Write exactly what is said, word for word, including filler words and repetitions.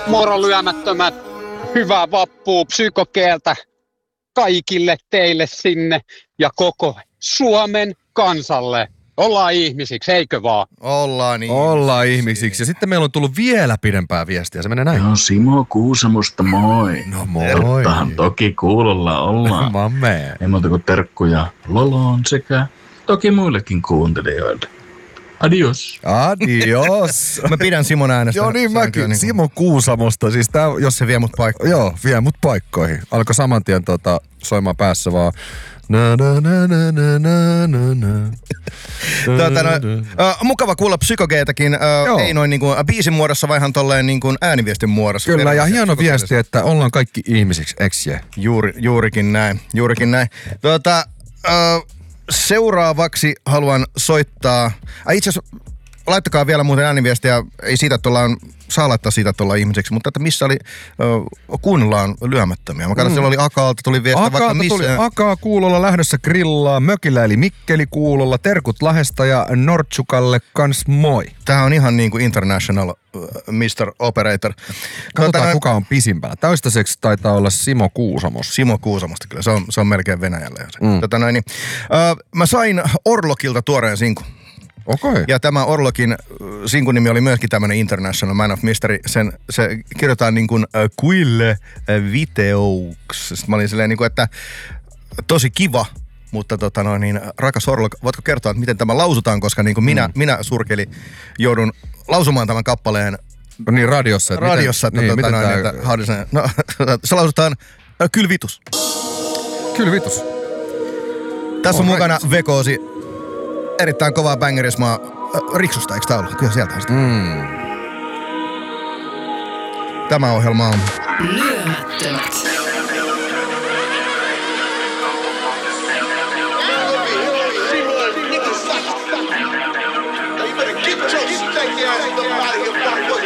Moro lyömättömät, hyvää vappua psykokeeltä kaikille teille sinne ja koko Suomen kansalle. Ollaan ihmisiksi, eikö vaan? Ollaan ihmisiksi. Ollaan ihmisiksi. Ja sitten meillä on tullut vielä pidempää viestiä. Se menee näin. Joo, Simo Kuusamosta moi. No moi. Tottahan toki kuulolla ollaan. Mamme. Ei muuta kuin terkkuja Loloon sekä toki muillekin kuuntelijoille. Adios. Adios. Mä pidän Simon äänestä. Joo, niin mäkin. Niin Simo Kuusamosta. Siis tää, jos se vie mut paikkoihin. Joo, vie mut paikkoihin. Alkoi saman tien tota, soimaan päässä vaan. Na, na, na, na, na, na, na. Tuota, no, uh, mukava kuulla Psykogeetakin. Uh, ei noin niinku biisin muodossa, vaan ihan tolleen niinku ääniviestin muodossa. Kyllä, ja hieno viesti, että ollaan kaikki ihmisiksi, eks je? Juuri, juurikin näin, juurikin näin. Tuota, uh, seuraavaksi haluan soittaa... Äh, itse asiassa laittakaa vielä muuten ääniviestiä, ei siitä, että ollaan, saa laittaa siitä, että ollaan ihmiseksi, mutta että missä oli, uh, kuunnellaan lyömättömiä. Mä katsoin, mm. siellä oli Akaalta, tuli viestiä vaikka missä. Tuli Akaa Kuulolla lähdössä grillaa, mökillä eli Mikkeli Kuulolla, terkut Lahdesta ja Nortsukalle kans moi. Tää on ihan niin kuin international uh, mister Operator. Katsotaan, kuka on pisimpänä. Täystaiseksi taitaa olla Simo Kuusamosta. Simo Kuusamosta kyllä, se on, se on melkein Venäjällä jo se. Mm. Tota noin, niin, uh, mä sain Orlokilta tuoreen sinkun. Okay. Ja tämä Orlokin sinkun nimi oli myöskin tämmönen International Man of Mystery. Sen, se kirjoitetaan niin kuin uh, Quille Videaux. Sitten mä olin silleen niin kuin, että tosi kiva, mutta tota noin, niin, rakas Orlok, voitko kertoa, että miten tämä lausutaan, koska niin kuin minä, mm. minä surkeli joudun lausumaan tämän kappaleen niin radiossa. Että radiossa, miten, että, niin, tota, noin, tää... että haudisen, no, se lausutaan uh, Kylvitus. Kylvitus. Tässä on, on mukana Vekoosi. Erittäin kovaa bangerismaa äh, Riksusta, eikö tää ollut? Kyllä sieltä on sitä. Mm. Tämä ohjelma on... Lyömättömät. You better get your stank ass up out of here,